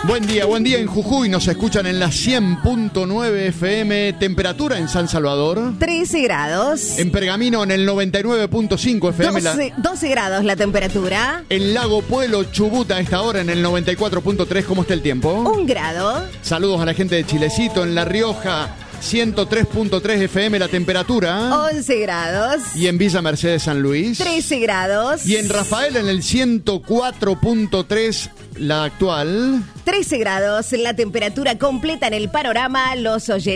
Buen día en Jujuy, nos escuchan en la 100.9 FM, temperatura en San Salvador. 13 grados. En Pergamino en el 99.5 FM. 12 grados la temperatura. En Lago Puelo, Chubut a esta hora en el 94.3, ¿cómo está el tiempo? 1 grado. Saludos a la gente de Chilecito, en La Rioja, 103.3 FM la temperatura. 11 grados. Y en Villa Mercedes, San Luis. 13 grados. Y en Rafael en el 104.3 la actual. 13 grados, la temperatura completa en el panorama, los oyentes.